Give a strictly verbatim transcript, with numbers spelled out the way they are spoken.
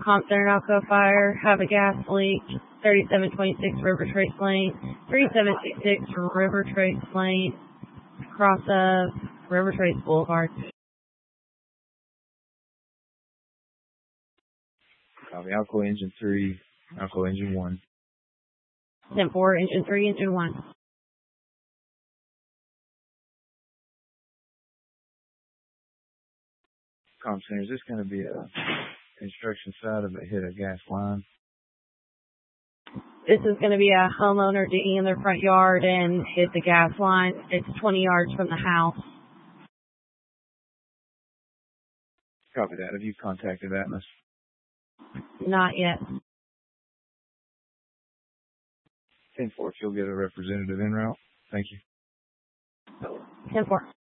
Comp Center Alco Fire. Have a gas leak. thirty-seven twenty-six River Trace Lane. thirty-seven sixty-six River Trace Lane. Cross of River Trace Boulevard. Copy. Alco Engine three. Alco Engine one. ten four, Engine three, Engine one. Comp Center, is this going to be a construction site if it hit a gas line? This is going to be a homeowner digging in their front yard and hit the gas line. It's twenty yards from the house. Copy that. Have you contacted Atmos? Not yet. ten four, if you'll get a representative en route. Thank you. ten four.